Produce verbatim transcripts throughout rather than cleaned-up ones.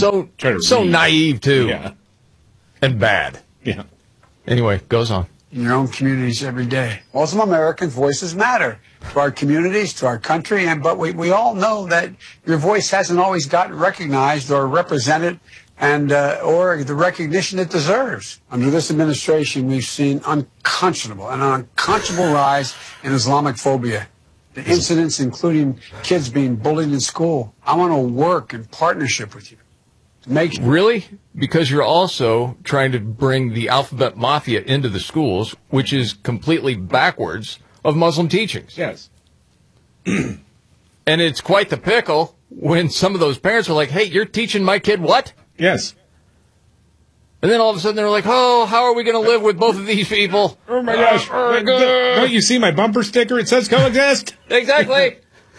so try to so read. naive, too. Yeah. And bad. Yeah. Anyway, goes on. In your own communities every day. Muslim American voices matter to our communities, to our country, and but we, we all know that your voice hasn't always gotten recognized or represented and uh, or the recognition it deserves. Under this administration, we've seen unconscionable, an unconscionable rise in Islamic phobia. The incidents, including kids being bullied in school. I want to work in partnership with you. Make Really? Because you're also trying to bring the alphabet mafia into the schools, which is completely backwards of Muslim teachings. Yes. And it's quite the pickle when some of those parents are like, hey, you're teaching my kid what? Yes. And then all of a sudden they're like, oh, how are we going to live with both of these people? Oh, my gosh. Uh, Don't, don't you see my bumper sticker? It says coexist. Exactly.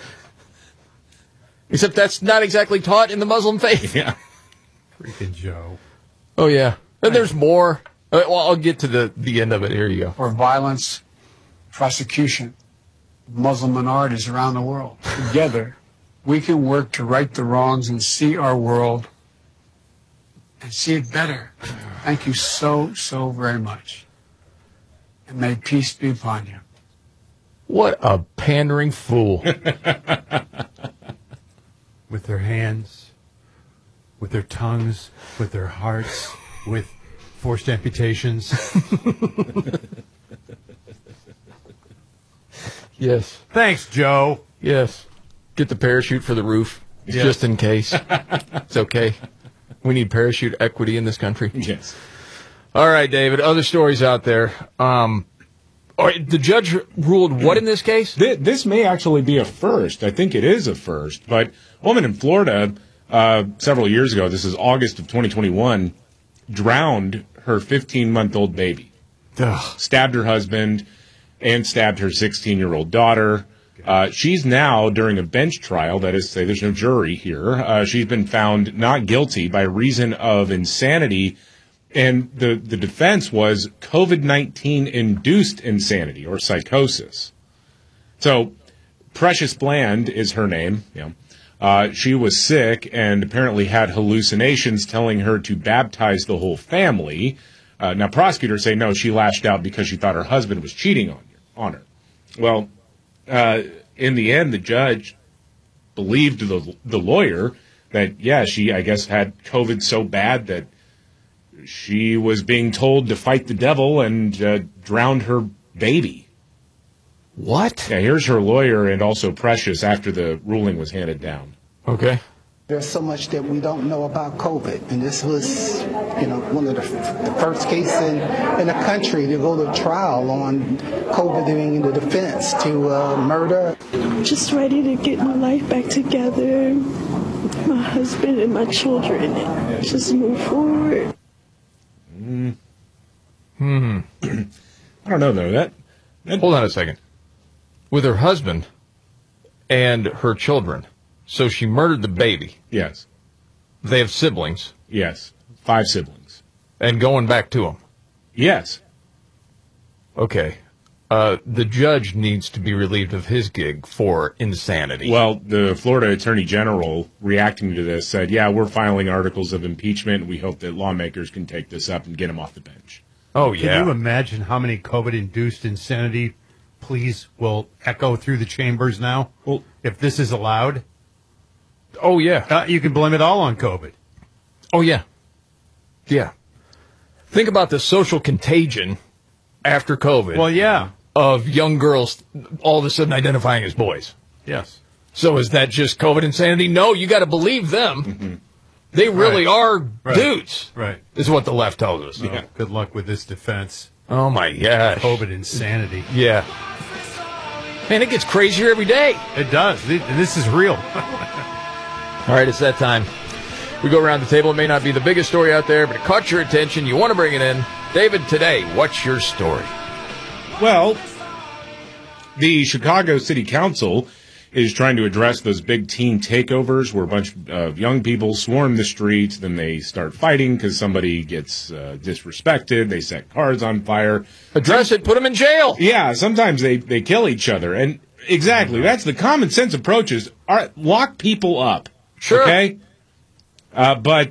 Except that's not exactly taught in the Muslim faith. Yeah. Freaking Joe. Oh, yeah. And there's more. Uh, Well, I'll get to the, the end of it. Here you go. for violence, prosecution of Muslim minorities around the world. Together, we can work to right the wrongs and see our world and see it better. Thank you so, so very much. And may peace be upon you. What a pandering fool. With their hands, with their tongues, with their hearts, with forced amputations. Yes. Thanks, Joe. Yes. Get the parachute for the roof, Yeah. just in case. It's okay. We need parachute equity in this country. Yes. All right, David. Other stories out there. Um, all right, the judge ruled what in this case? Th- This may actually be a first. I think it is a first. But a woman in Florida uh, several years ago, this is August of twenty twenty-one, drowned her fifteen-month-old baby. Ugh. Stabbed her husband and stabbed her sixteen-year-old daughter. Uh, she's now, during a bench trial, that is to say there's no jury here, uh, she's been found not guilty by reason of insanity. And the, the defense was COVID nineteen induced insanity or psychosis. So Precious Bland is her name. You know, uh, she was sick and apparently had hallucinations telling her to baptize the whole family. Uh, now, prosecutors say no, she lashed out because she thought her husband was cheating on, on her. Well, uh, in the end, the judge believed the, the lawyer that, yeah, she, I guess, had COVID so bad that she was being told to fight the devil and uh, drowned her baby. What? Yeah, here's her lawyer and also Precious after the ruling was handed down. Okay. There's so much that we don't know about COVID, and this was, you know, one of the, the first cases in, in the country to go to trial on COVID being in the defense to uh, murder. Just ready to get my life back together, my husband and my children, just move forward. Mm. Hmm. I don't know, though. That, that Hold on a second. With her husband and her children. So she murdered the baby. Yes. They have siblings. Yes. Five siblings. And going back to them. Yes. Okay. Uh, the judge needs to be relieved of his gig for insanity. Well, the Florida Attorney General, reacting to this, said, yeah, we're filing articles of impeachment. We hope that lawmakers can take this up and get him off the bench. Oh, yeah. Can you imagine how many COVID-induced insanity pleas will echo through the chambers now? Well, if this is allowed? Oh, yeah. Uh, you can blame it all on COVID. Oh, yeah. Yeah. Think about the social contagion after COVID. Well, yeah. Of young girls all of a sudden identifying as boys. Yes. So is that just COVID insanity? No, you got to believe them. Mm-hmm. They really Right. are Right. dudes. Right. Is what the left tells us. Oh, good luck with this defense. Oh, my gosh. COVID insanity. Yeah. Man, it gets crazier every day. It does. This is real. All right, it's that time. We go around the table. It may not be the biggest story out there, but it caught your attention. You want to bring it in. David, today, what's your story? Well, the Chicago City Council is trying to address those big teen takeovers where a bunch of young people swarm the streets, then they start fighting because somebody gets uh, disrespected, they set cars on fire. Address it, put them in jail. Yeah, sometimes they, they kill each other. And exactly, that's the common sense approach is, all right, lock people up. Sure. Okay? Uh, but